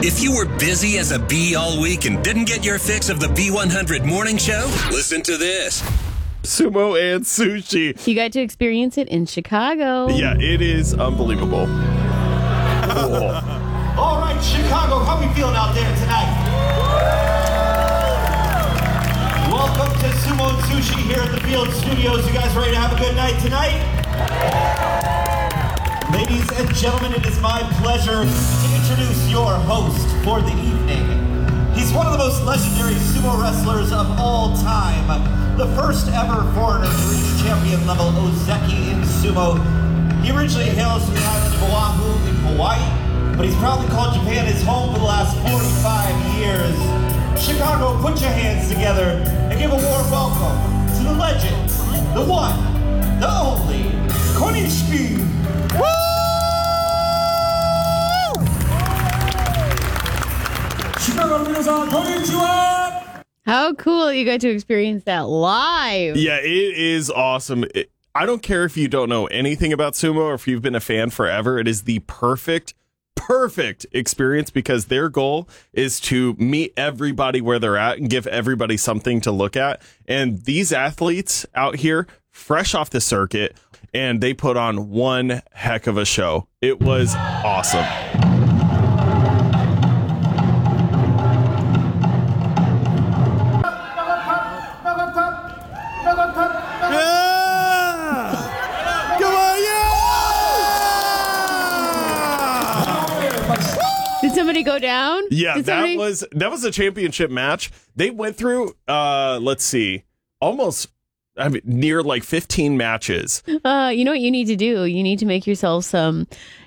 If you were busy as a bee all week and didn't get your fix of the B100 Morning Show, listen to this. Sumo and sushi. You got to experience it in Chicago. Yeah, it is unbelievable. Cool. All right, Chicago, how we feeling out there tonight? Welcome to Sumo and Sushi here at the Field Studios. You guys ready to have a good night tonight? Ladies and gentlemen, it is my pleasure to introduce your host for the evening. He's one of the most legendary sumo wrestlers of all time. The first ever foreigner to reach champion level Ozeki in sumo. He originally hails from the island of Oahu in Hawaii, but he's proudly called Japan his home for the last 45 years. Chicago, put your hands together and give a warm welcome to the legend, the one, the only, Konishiki. Woo! Chicago, konnichiwa! How cool you got to experience that live. Yeah, it is awesome. I don't care if you don't know anything about sumo or if you've been a fan forever. It is the perfect experience because their goal is to meet everybody where they're at and give everybody something to look at. And these athletes out here, fresh off the circuit, and they put on one heck of a show. It was awesome. Did somebody go down? Yeah, that was a championship match. They went through, let's see, near like 15 matches. You know what you need to do? You need to make yourself some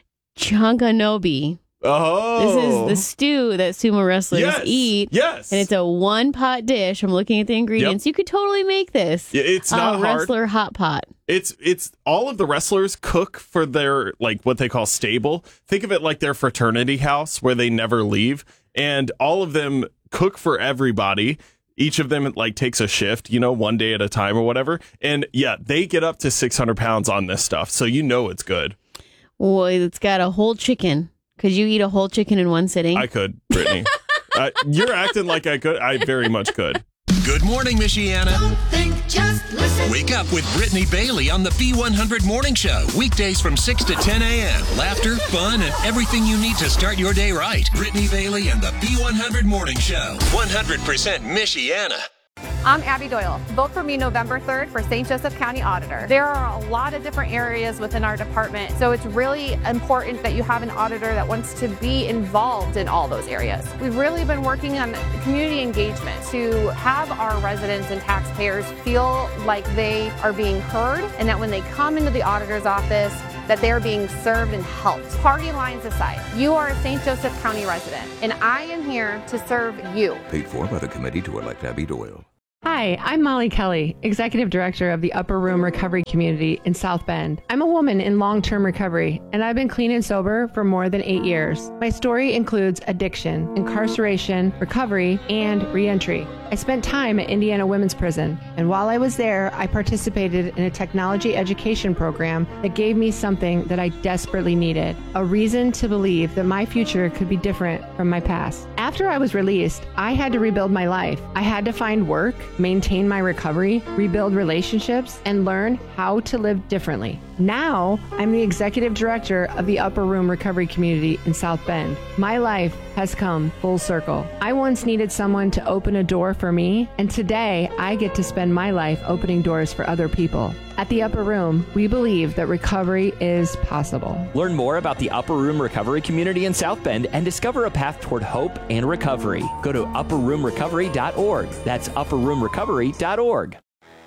chankanobi. Oh. This is the stew that sumo wrestlers eat. Yes. And it's a one-pot dish. I'm looking at the ingredients. Yep. You could totally make this. It's not hard. Wrestler hot pot. It's all of the wrestlers cook for their, like, what they call stable. Think of it like their fraternity house where they never leave. And all of them cook for everybody. Each of them, like, takes a shift, one day at a time or whatever. And, yeah, they get up to 600 pounds on this stuff. So it's good. Well, it's got a whole chicken. Could you eat a whole chicken in one sitting? I could, Brittany. You're acting like I could. I very much could. Good morning, Michiana. Don't think, just listen. Wake up with Brittany Bailey on the B100 Morning Show. Weekdays from 6 to 10 a.m. Laughter, fun, and everything you need to start your day right. Brittany Bailey and the B100 Morning Show. 100% Michiana. I'm Abby Doyle. Vote for me November 3rd for St. Joseph County Auditor. There are a lot of different areas within our department, so it's really important that you have an auditor that wants to be involved in all those areas. We've really been working on community engagement to have our residents and taxpayers feel like they are being heard and that when they come into the auditor's office, that they're being served and helped. Party lines aside, you are a St. Joseph County resident, and I am here to serve you. Paid for by the committee to elect Abby Doyle. Hi, I'm Molly Kelly, Executive Director of the Upper Room Recovery Community in South Bend. I'm a woman in long-term recovery, and I've been clean and sober for more than 8 years. My story includes addiction, incarceration, recovery, and reentry. I spent time at Indiana Women's Prison, and while I was there, I participated in a technology education program that gave me something that I desperately needed, a reason to believe that my future could be different from my past. After I was released, I had to rebuild my life. I had to find work, maintain my recovery, rebuild relationships, and learn how to live differently. Now, I'm the Executive Director of the Upper Room Recovery Community in South Bend. My life has come full circle. I once needed someone to open a door for me, and today I get to spend my life opening doors for other people. At the Upper Room, we believe that recovery is possible. Learn more about the Upper Room Recovery Community in South Bend and discover a path toward hope and recovery. Go to upperroomrecovery.org. That's upperroomrecovery.org.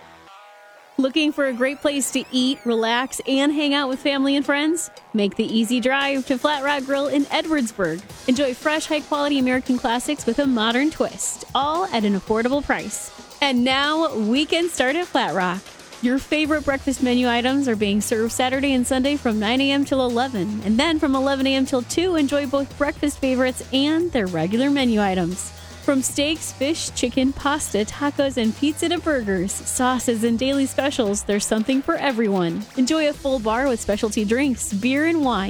Looking for a great place to eat, relax, and hang out with family and friends? Make the easy drive to Flat Rock Grill in Edwardsburg. Enjoy fresh, high-quality American classics with a modern twist, all at an affordable price. And now, weekend start at Flat Rock. Your favorite breakfast menu items are being served Saturday and Sunday from 9 a.m. till 11. And then from 11 a.m. till 2, enjoy both breakfast favorites and their regular menu items. From steaks, fish, chicken, pasta, tacos, and pizza to burgers, sauces, and daily specials, there's something for everyone. Enjoy a full bar with specialty drinks, beer, and wine.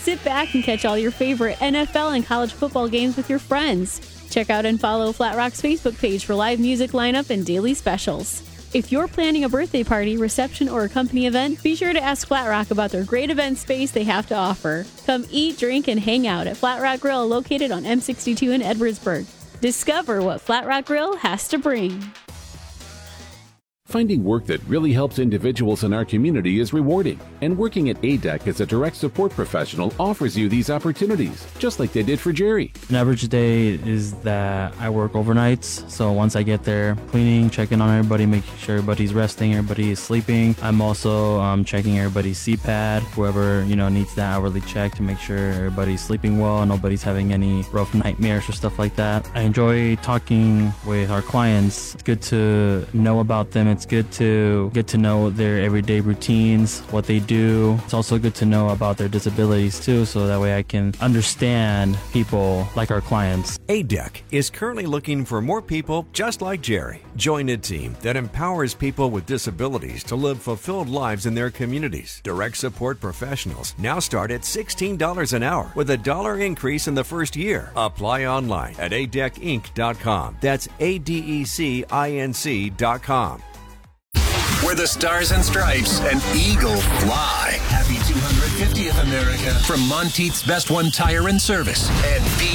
Sit back and catch all your favorite NFL and college football games with your friends. Check out and follow Flat Rock's Facebook page for live music lineup and daily specials. If you're planning a birthday party, reception, or a company event, be sure to ask Flat Rock about their great event space they have to offer. Come eat, drink, and hang out at Flat Rock Grill, located on M62 in Edwardsburg. Discover what Flat Rock Grill has to bring. Finding work that really helps individuals in our community is rewarding, and working at ADEC as a direct support professional offers you these opportunities, just like they did for Jerry. An average day is that I work overnights, so once I get there, cleaning, checking on everybody, making sure everybody's resting, everybody is sleeping. I'm also checking everybody's CPAD, whoever needs that hourly check to make sure everybody's sleeping well and nobody's having any rough nightmares or stuff like that. I enjoy talking with our clients. It's good to know about them. It's good to get to know their everyday routines, what they do. It's also good to know about their disabilities too, so that way I can understand people like our clients. ADEC is currently looking for more people just like Jerry. Join a team that empowers people with disabilities to live fulfilled lives in their communities. Direct support professionals now start at $16 an hour with a $1 increase in the first year. Apply online at adecinc.com. That's ADECINC.com. Where the stars and stripes and eagle fly. Happy 250th America from Monteith's Best One Tire and Service and